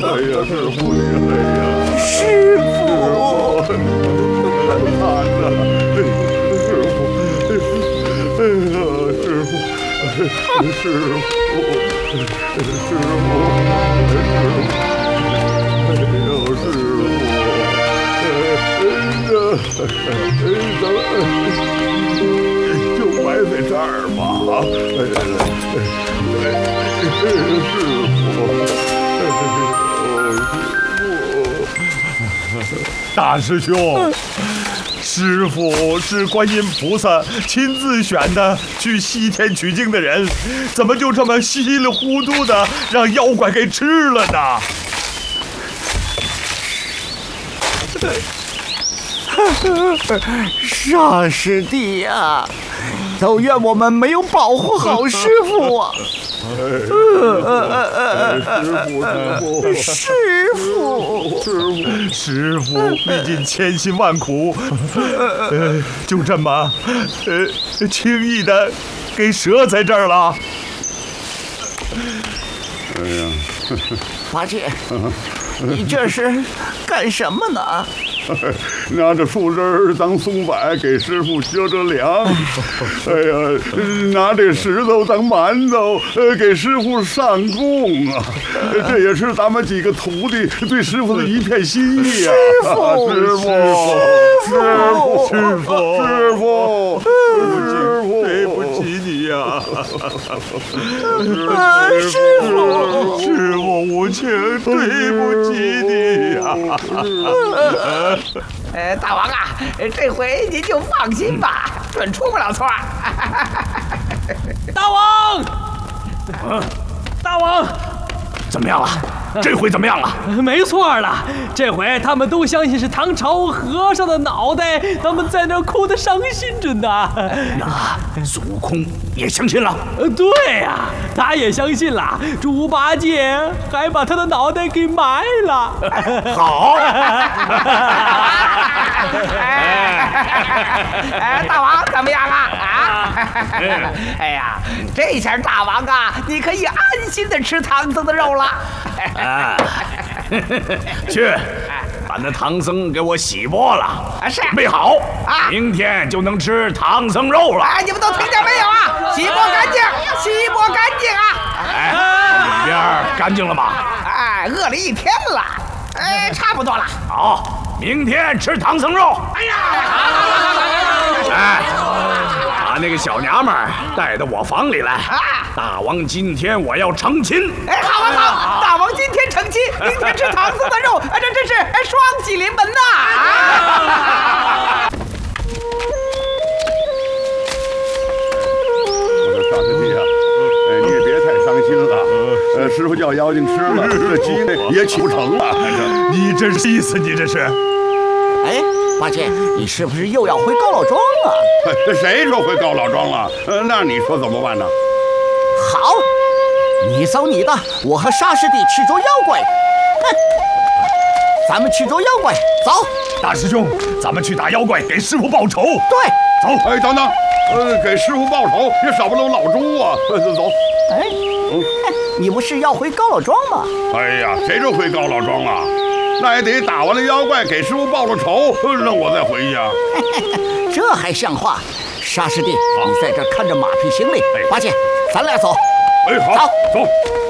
哎呀，师傅呀，哎呀， 师傅， 看呐，师傅，哎呀，师傅，师傅，就埋在这儿吧， 大师兄，师傅是观音菩萨亲自选的去西天取经的人，怎么就这么稀里糊涂的让妖怪给吃了呢？ 沙师弟呀，都怨我们没有保护好师傅啊！ 师傅历尽千辛万苦，就这么轻易的给折在这儿了。 哎呀， 八戒，你这是干什么呢？ 拿着树枝当松柏给师傅遮遮凉，哎呀，拿这石头当馒头给师傅上供啊！这也是咱们几个徒弟对师傅的一片心意啊！师傅， 对不起你呀！师傅无情，对不起你呀！ 大王啊，这回您就放心吧，准出不了错。 大王，大王， 怎么样了？这回怎么样了？ 没错了，这回他们都相信是唐朝和尚的脑袋，他们在那哭得伤心着呢。 那孙悟空也相信了？ 对呀，他也相信了。猪八戒还把他的脑袋给埋了。 好。 大王怎么样啊？哎呀，这下大王啊，你可以安心的吃唐僧的肉了。 去，把那唐僧给我洗剥了， 是备好啊， 明天就能吃唐僧肉了。 你们都听见没有啊？洗剥干净，洗剥干净啊！ 里边干净了吗？ 饿了一天了，差不多了。 好，明天吃唐僧肉。 哎呀， 把那个小娘们儿带到我房里来。大王今天我要成亲。 好，大王今天成亲，明天吃唐僧的肉，这真是双喜临门呐！ 我说沙师弟啊，你也别太伤心了。师傅叫妖精吃了，这鸡也取不成了。 你这是意思？你这是？ 哎，八戒，你是不是又要回高老庄了？ 谁说回高老庄了？那你说怎么办呢？ 好，你走你的，我和沙师弟去捉妖怪。咱们去捉妖怪，走！ 大师兄，咱们去打妖怪，给师傅报仇。 对， 走！哎，等等，给师傅报仇也少不了老猪啊！走。 哎，你不是要回高老庄吗？ 哎呀，谁说回高老庄了？那也得打完了妖怪，给师傅报了仇，让我再回去啊！ 这还像话？沙师弟，你在这看着马匹行李。八戒，咱俩走。 哎，好，走。